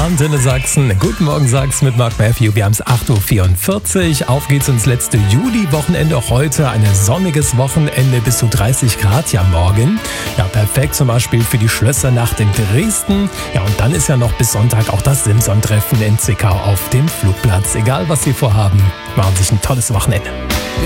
Antenne Sachsen. Guten Morgen Sachsen mit Mark Matthew. Wir haben es 8.44 Uhr. Auf geht's ins letzte Juli-Wochenende. Auch heute ein sonniges Wochenende, bis zu 30 Grad ja morgen. Ja, perfekt zum Beispiel für die Schlössernacht in Dresden. Ja, und dann ist ja noch bis Sonntag auch das Simson-Treffen in Zwickau auf dem Flugplatz. Egal, was Sie vorhaben, machen Sie sich ein tolles Wochenende.